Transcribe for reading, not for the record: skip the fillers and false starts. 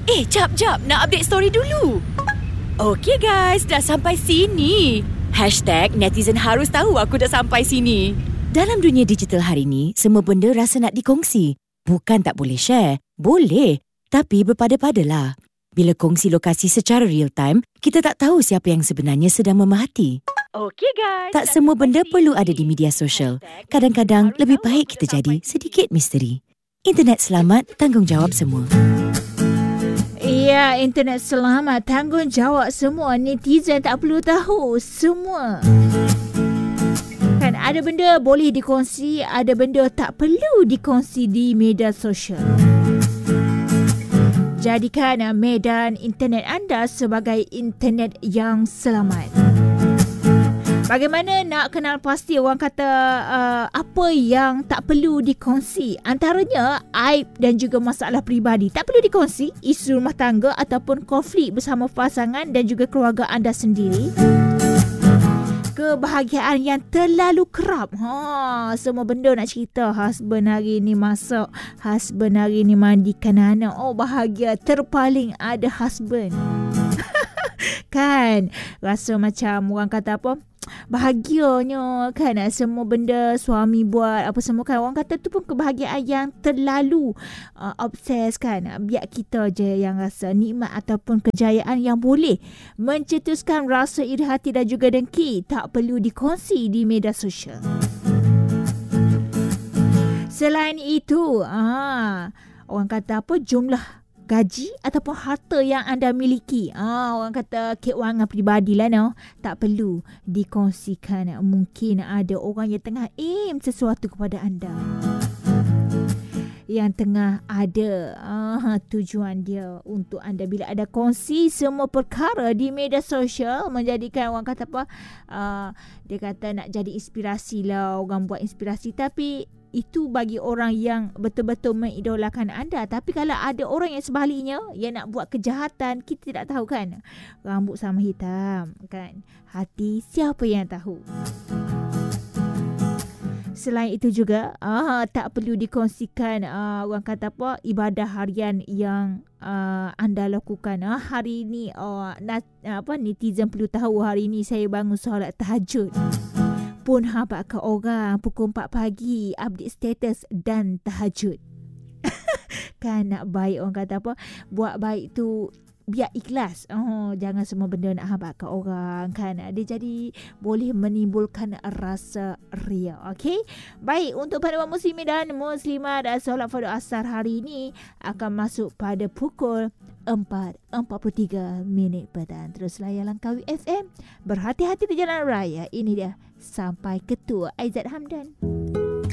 Jap. Nak update story dulu. Okey guys, dah sampai sini. #netizen harus tahu aku dah sampai sini. Dalam dunia digital hari ni, semua benda rasa nak dikongsi. Bukan tak boleh share. Boleh. Tapi berpada-padalah. Bila kongsi lokasi secara real time, kita tak tahu siapa yang sebenarnya sedang memerhati. Okey guys. Tak semua benda perlu ada di media sosial. Kadang-kadang lebih baik kita jadi sedikit misteri. Internet selamat, tanggungjawab semua. Ya, internet selamat, tanggungjawab semua. Netizen tak perlu tahu semua. Kan ada benda boleh dikongsi, ada benda tak perlu dikongsi di media sosial. Jadikan medan internet anda sebagai internet yang selamat. Bagaimana nak kenal pasti orang kata apa yang tak perlu dikongsi? Antaranya aib dan juga masalah peribadi tak perlu dikongsi, isu rumah tangga ataupun konflik bersama pasangan dan juga keluarga anda sendiri. Kebahagiaan yang terlalu kerap. Semua benda nak cerita. Husband hari ni masak, husband hari ni mandikan anak. Bahagia. Terpaling ada husband. Kan? Rasa macam orang kata apa? Bahagianya kan, semua benda suami buat apa semua kan. Orang kata tu pun kebahagiaan yang terlalu obses kan. Biar kita je yang rasa nikmat ataupun kejayaan yang boleh mencetuskan rasa iri hati dan juga dengki tak perlu dikongsi di media sosial. Selain itu, orang kata apa, jumlah gaji ataupun harta yang anda miliki, orang kata keuangan peribadi lah, tak perlu dikongsikan. Mungkin ada orang yang tengah aim sesuatu kepada anda, yang tengah ada tujuan dia untuk anda. Bila ada kongsi semua perkara di media sosial, menjadikan orang kata apa, dia kata nak jadi inspirasi lah, orang buat inspirasi, tapi itu bagi orang yang betul-betul mengidolakan anda. Tapi kalau ada orang yang sebaliknya, yang nak buat kejahatan, kita tidak tahu kan. Rambut sama hitam kan, hati siapa yang tahu. Selain itu juga, tak perlu dikongsikan orang kata apa, ibadah harian yang anda lakukan. Hari ni netizen perlu tahu, hari ni saya bangun solat tahajud. Pun habaq ke orang pukul 4 pagi update status dan tahajud. Kan nak baik, orang kata apa, buat baik tu biar ikhlas. Jangan semua benda nak habaq ke orang kan. Dia jadi boleh menimbulkan rasa ria. Okey. Baik, untuk pada muslimin dan muslimat, solat fardu asar hari ini akan masuk pada pukul 4:43 petang. Terus layan Langkawi FM. Berhati-hati di jalan raya. Ini dia sampai Ketua Aizat Hamdan.